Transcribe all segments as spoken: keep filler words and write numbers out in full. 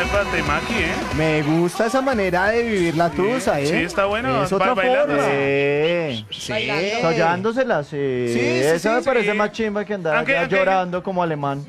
para Temaki, ¿eh? Me gusta esa manera de vivir la tusa, ¿eh? Sí, está bueno. Es otra Ba- bailando, forma. Sí. Sí. Sollándosela, sí. Sí, sí, Eso sí, me parece sí. más chimba que andar Aunque- allá aunque- llorando como alemán.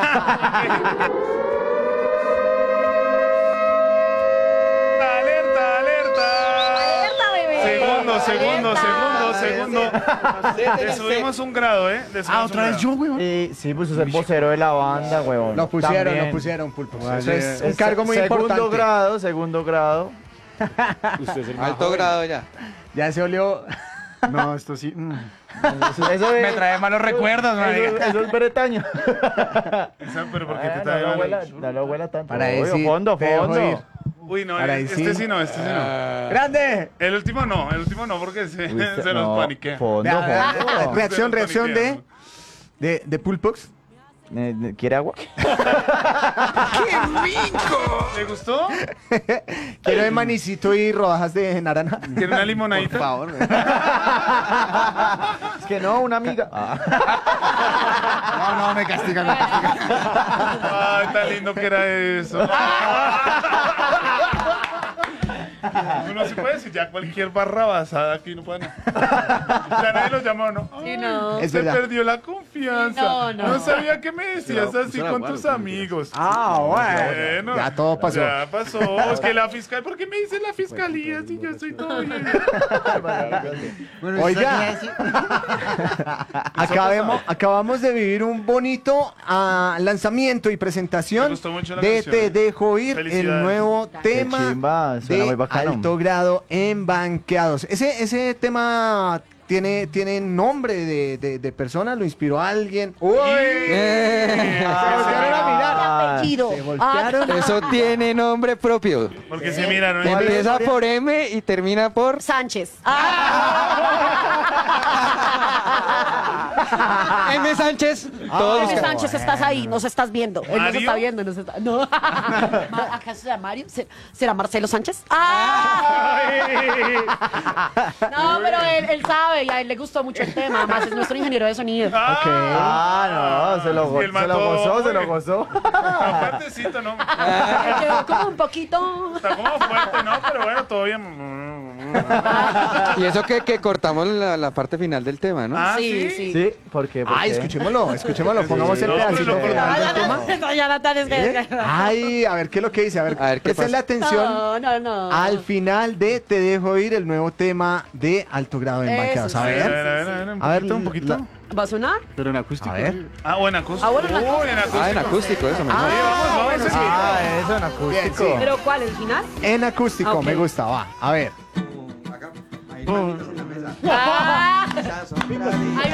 ¡Alerta, alerta! ¡Alerta, bebé! Segundo, segundo, Alerta. segundo, segundo. Le subimos un grado, ¿eh? Le subimos Ah, un otra vez grado. yo, weón. Y sí, pues es el vocero de la banda, huevón. Lo pusieron, También. lo pusieron, Pulpo. Eso sí. es un Es cargo muy segundo importante. grado, segundo grado. Alto grado ya. Ya se olió. No, esto sí. mm. Eso de- Me trae malos recuerdos, eso, marica. eso es bretaño. Esa, pero ¿por qué te Eh, trae no lo mal? huela, no lo huela tanto. Para Obvio, decir, fondo, te dejo fondo. ir. Uy, no, Ahora el- sí. este sí no, este sí no. ¡Grande! El último no, el último no, porque se, Uy, se nos no, paniquea. Fondo, Vea, vea, fondo. reacción, Se nos reacción de, paniquea. de, de Pulpox. Eh, eh, ¿Quiere agua? ¿Le gustó? Quiero de manicito y rodajas de naranja. ¿Quiere una limonadita? Por favor. Es que no, una amiga. Ah. No, no, me castigan, me castigan. Ay, tan lindo que era eso. Uno sí puede decir ya cualquier barra basada aquí, no pueden. Ya nadie lo llamó, ¿no? Sí, no. Es Se verdad. perdió la confianza. No, no. sabía que me decías Sí, así no, con bueno, tus bueno. amigos. Ah, bueno. Bueno, Ya todo pasó. Ya pasó. Es que la fiscal, ¿por qué me dice la fiscalía si yo soy todo bien? Oiga, acabemos, acabamos de vivir un bonito ah, lanzamiento y Me presentación gustó mucho la de canción. Te Dejo Ir, el Felicidades. nuevo tema chimba, suena de muy bacano. Alto Grado en Banqueados. Ese, ese tema tiene, tiene nombre de, de, de persona, lo inspiró a alguien. ¡Uy! Eh. Se voltearon a mirar. Apellido. Se voltearon. Eso tiene nombre propio. Porque se miraron. Empieza por M y termina por... Sánchez. M. Sánchez. Todos M. buscan- Sánchez, estás ahí, nos estás viendo. Él nos ¿Mario? está viendo. Nos está... No. Ma- ¿Acaso será Mario? ¿Se- ¿Será Marcelo Sánchez? ¡Ah! No, pero él, él sabe y a él le gustó mucho el tema. Además, es nuestro ingeniero de sonido. Ah, no, se lo, go- Y el se lo mató, gozó, se lo güey. gozó. Fuertecito, ¿no? Le quedó como un poquito. Está como fuerte, ¿no? Pero bueno, todo bien. Y eso que, que cortamos la, la parte final del tema, ¿no? Ah, Sí, sí. sí. Sí, ¿por qué? ¿Por Ay, qué? escuchémoslo, escuchémoslo. Pongamos el No, pero pedacito lo final del tema. No, ya Natán es ¿Eh? que... Ay, a ver qué es lo que dice. A ver, A ver, ¿qué presten la pasa? atención No, no, no. al final de Te Dejo Ir, el nuevo tema de Alto Grado en Eso, Banqueados. A A ver, a ver. ver, a ver, a ver, un A ver, poquito, un poquito. la- ¿Va a sonar? Pero en acústico. A ver. Ah, bueno, acústico. Ah, bueno, en acústico. Uy, en acústico. Ah, en acústico, eso mejor. Ah, vamos, bueno, vamos, sí. Ah, eso en acústico. Bien, sí. ¿Pero cuál? ¿El final? En acústico, Ok. me gusta, va. A ver. Ah, ahí